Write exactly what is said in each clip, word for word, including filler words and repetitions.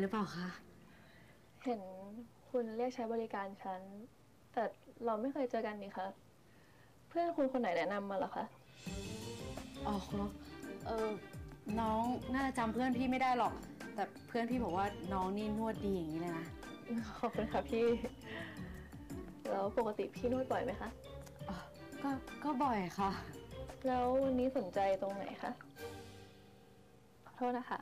รือเปล่าคะเห็นคุณเรียกใช้บริการฉันแต่เราไม่เคยเจอกันนี่คะเพื่อนคุณคนไหนแนะนำมาเหรอคะอ๋อเออน้องน่าจะจำเพื่อนพี่ไม่ได้หรอกแต่เพื่อนพี่บอกว่าน้องนี่นวดดีอย่างนี้เลยนะขอบคุณค่ะพี่แล้วปกติพี่นวดบ่อยไหมคะอ๋อก็ก็บ่อยค่ะแล้ววันนี้สนใจตรงไหนคะขอโทษนะคะ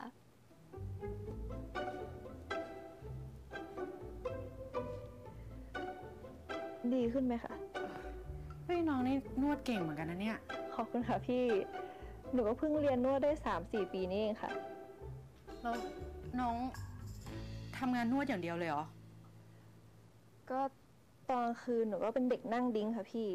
ดีขึ้นไหมคะเฮ้ยน้องนี่นวดเก่งเหมือนกันนะเนี่ยขอบคุณค่ะพี่หนูก็เพิ่งเรียนนวดได้ สามสี่ ปีนี่เองค่ะแล้วน้องทำงานนวดอย่างเดียวเลยเหรอก็ตอนคืนหนูก็เป็นเด็กนั่งดิ้งค่ะพี่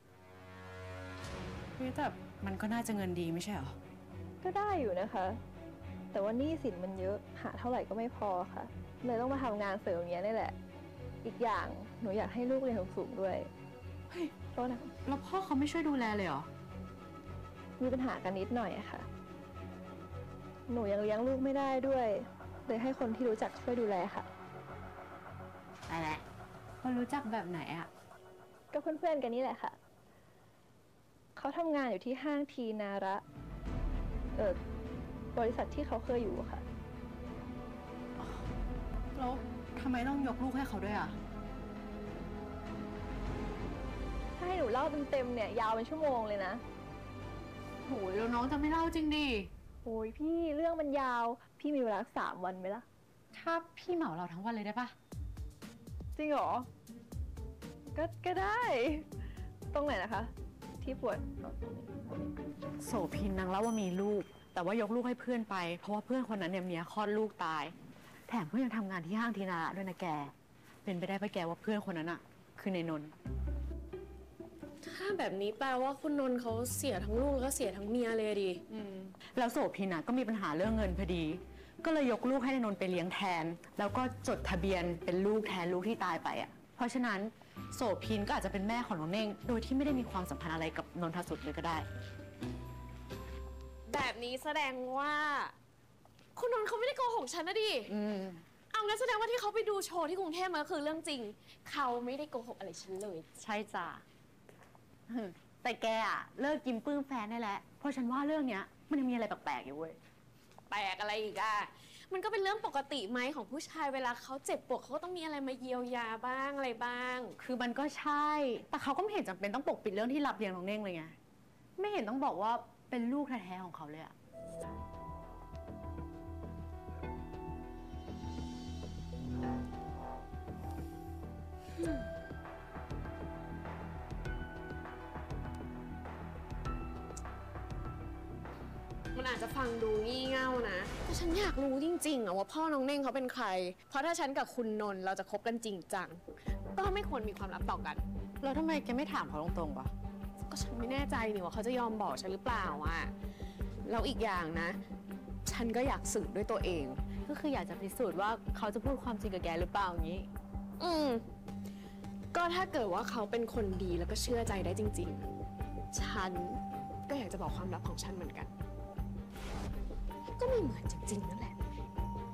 พี่แต่มันก็น่าจะเงินดีไม่ใช่เหรอก็ได้อยู่นะคะ แต่ว่าหนี้สินมันเยอะหาเท่าไหร่ก็ไม่พอค่ะเลยต้องมาทำงานเสริมอย่างเงี้ยนี่แหละอีกอย่างหนูอยากให้ลูกเรียนสูงๆด้วยเฮ้ยโทษนะคะแล้วพ่อเขาไม่ช่วยดูแลเลยเหรอมีปัญหากันนิดหน่อยอะค่ะหนูยังเลี้ยงลูกไม่ได้ด้วยเลยให้คนที่รู้จักช่วยดูแลค่ะอะไรเขารู้จักแบบไหนอะก็เพื่อนๆกันนี่แหละค่ะเขาทำงานอยู่ที่ห้างทีนาระเออบริษัทที่เขาเคยอยู่ค่ะแล้วทำไมต้องยกลูกให้เขาด้วยอะถ้าให้หนูเล่าเต็มๆเนี่ยยาวเป็นชั่วโมงเลยนะโหยแล้วน้องจะไม่เล่าจริงดิโอ้ยพี่เรื่องมันยาวพี่มีเวลาสามวันไหมล่ะถ้าพี่เหมาเราทั้งวันเลยได้ปะจริงเหรอก็ก็ได้ ตรงไหนนะคะ ที่ปวดโสพินนางเล่าว่ามีลูกแต่ว่ายกลูกให้เพื่อนไปเพราะว่าเพื่อนคนนั้นเนี่ยเมียคลอดลูกตายแถมเพื่อนยังทำงานที่ห้างทีนาระด้วยนะแกเป็นไปได้ปะแกว่าเพื่อนคนนั้นอะคือในนนท์ถ้าแบบนี้แปลว่าคุณนนท์เขาเสียทั้งลูกแล้วก็เสียทั้งเมียเลยดิแล้วโสพินอะก็มีปัญหาเรื่องเงินพอดีก็เลยยกลูกให้ในนนท์ไปเลี้ยงแทนแล้วก็จดทะเบียนเป็นลูกแทนลูกที่ตายไปอะเพราะฉะนั้นโสพินก็อาจจะเป็นแม่ของน้องเน่งโดยที่ไม่ได้มีความสัมพันธ์อะไรกับนนทสุดเลยก็ได้แบบนี้แสดงว่าคุณนนท์เขาไม่ได้โกหกฉันนะดิเอางั้นแสดงว่าที่เขาไปดูโชว์ที่กรุงเทพมาคือเรื่องจริงเขาไม่ได้โกหกอะไรฉันเลยใช่จ้ะแต่แกอะเลิกกินปื้มแฟนได้แล้วเพราะฉันว่าเรื่องเนี้ยมันยังมีอะไรแปลกๆอยู่เว้ยแปลกอะไรอีกอะมันก็เป็นเรื่องปกติไหมของผู้ชายเวลาเขาเจ็บปวดเขาก็ต้องมีอะไรมาเยียวยาบ้างอะไรบ้างคือมันก็ใช่แต่เขาก็ไม่เห็นจำเป็นต้องปกปิดเรื่องที่รับเลี้ยงน้องเน่งเลยไงไม่เห็นต้องบอกว่าเป็นลูกแท้ๆของเขาเลยอะมันอาจจะฟังดูงี่เง่านะแต่ฉันอยากรู้จริงๆอะว่าพ่อน้องเน่งเขาเป็นใครเพราะถ้าฉันกับคุณนนท์เราจะคบกันจริงจังก็ไม่ควรมีความลับต่อกันแล้วทำไมแกไม่ถามเขาตรงๆปะก็ฉันไม่แน่ใจนี่ว่าเขาจะยอมบอกฉันหรือเปล่าอะแล้วอีกอย่างนะฉันก็อยากสืบด้วยตัวเองก็คืออยากจะพิสูจน์ว่าเขาจะพูดความจริงกับแกหรือเปล่าอย่างนี้อืมก็ถ้าเกิดว่าเขาเป็นคนดีแล้วก็เชื่อใจได้จริงๆฉันก็อยากจะบอกความลับของฉันเหมือนกันก็ไม่เหมือนจริงๆนั่นแหละ